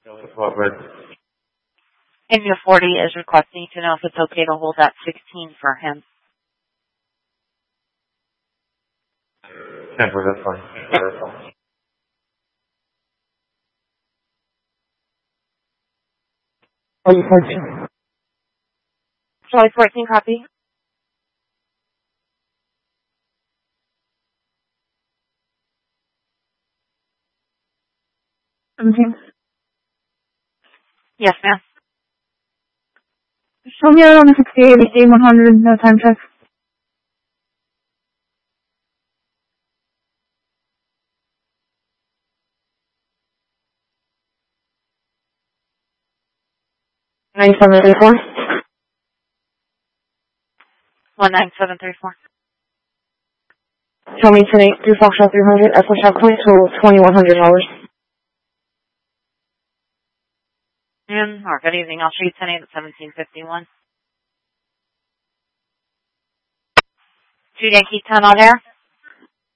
India 40 is requesting to know if it's okay to hold that 16 for him. That's fine. Charlie 14. Charlie 14, copy. Yes, ma'am. Show me out on the 68, it's A100, no time check. $9734. 19734. Show me 10-8 through Foxtrot 300, Essex Shop Point, total $2,100. Or good evening, I'll show you 10-8 at 1751. 2 Yankee 10 on air.